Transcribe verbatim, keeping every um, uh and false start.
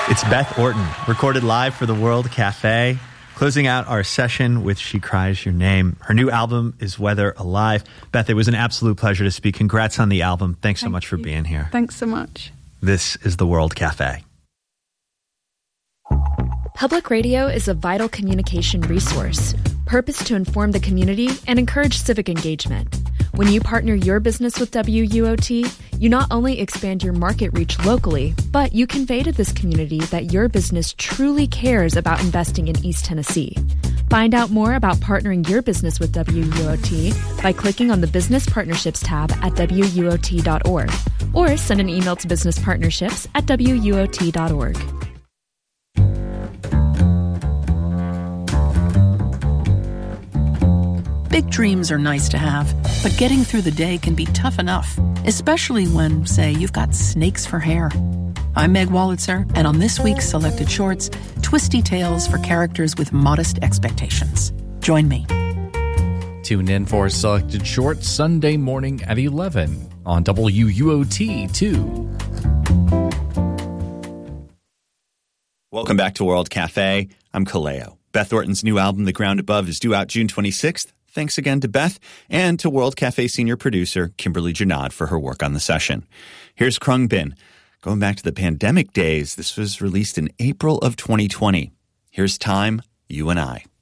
It's Beth Orton, recorded live for the World Cafe, closing out our session with She Cries Your Name. Her new album is Weather Alive. Beth, it was an absolute pleasure to speak. Congrats on the album. Thanks so Thank much for you. being here. Thanks so much. This is the World Cafe. Public radio is a vital communication resource, purposed to inform the community and encourage civic engagement. When you partner your business with W U O T, you not only expand your market reach locally, but you convey to this community that your business truly cares about investing in East Tennessee. Find out more about partnering your business with W U O T by clicking on the Business Partnerships tab at W U O T dot org or send an email to business partnerships at W U O T dot org. Big dreams are nice to have, but getting through the day can be tough enough, especially when, say, you've got snakes for hair. I'm Meg Wolitzer, and on this week's Selected Shorts, twisty tales for characters with modest expectations. Join me. Tune in for Selected Shorts Sunday morning at eleven on W U O T two. Welcome back to World Cafe. I'm Kaleo. Beth Orton's new album, The Ground Above, is due out June twenty-sixth. Thanks again to Beth and to World Cafe senior producer Kimberly Janad for her work on the session. Here's Krung Bin. Going back to the pandemic days, this was released in April of twenty twenty. Here's Time, You and I.